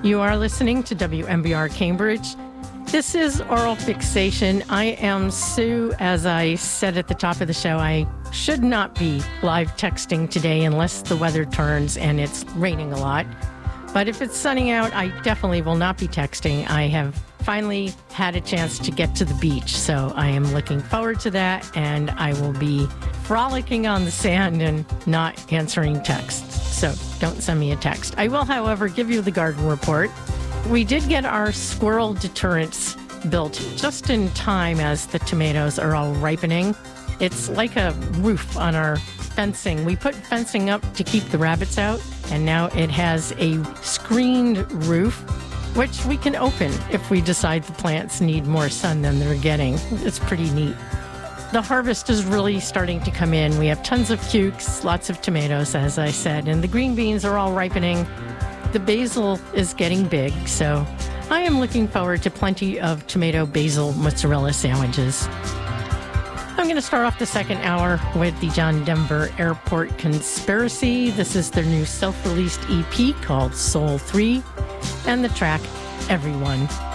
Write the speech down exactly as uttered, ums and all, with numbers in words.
You are listening to W M B R Cambridge. This is Oral Fixation. I am Sue. As I said at the top of the show, I should not be live texting today unless the weather turns and it's raining a lot. But if it's sunny out, I definitely will not be texting. I have finally had a chance to get to the beach, so I am looking forward to that, and I will be frolicking on the sand and not answering texts. So don't send me a text. I will, however, give you the garden report. We did get our squirrel deterrents built just in time as the tomatoes are all ripening. It's like a roof on our fencing. We put fencing up to keep the rabbits out, and now it has a screened roof, which we can open if we decide the plants need more sun than they're getting. It's pretty neat. The harvest is really starting to come in. We have tons of cukes, lots of tomatoes, as I said, and the green beans are all ripening. The basil is getting big, so I am looking forward to plenty of tomato basil mozzarella sandwiches. I'm going to start off the second hour with the John Denver Airport Conspiracy. This is their new self-released E P called Soul three, and the track Everyone.